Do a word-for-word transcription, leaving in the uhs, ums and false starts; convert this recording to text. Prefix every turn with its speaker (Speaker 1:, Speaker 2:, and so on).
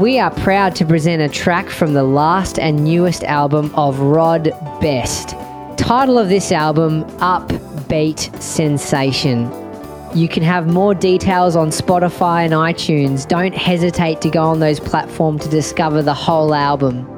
Speaker 1: we are proud to present a track from the last and newest album of Rod Best. Title of this album, Upbeat Sensation. You can have more details on Spotify and iTunes. Don't hesitate to go on those platforms to discover the whole album.